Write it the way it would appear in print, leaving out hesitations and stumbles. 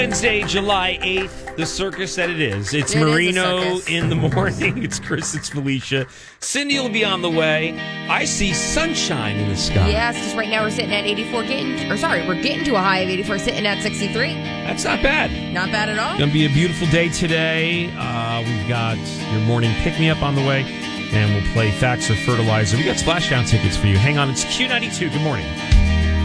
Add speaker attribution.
Speaker 1: Wednesday, July 8th, the circus that it is. It's
Speaker 2: It is a
Speaker 1: Marino
Speaker 2: circus.
Speaker 1: in the morning. It's Chris, it's Felicia. Cindy will be on the way. I see sunshine in the sky.
Speaker 2: Yes, because right now we're sitting at 84, we're getting to a high of 84, sitting at 63.
Speaker 1: That's not bad.
Speaker 2: Not bad at all.
Speaker 1: Going to be a beautiful day today. We've got your morning pick-me-up on the way, and we'll play Facts or Fertilizer. We got Splashdown tickets for you. Hang on, it's Q92. Good morning.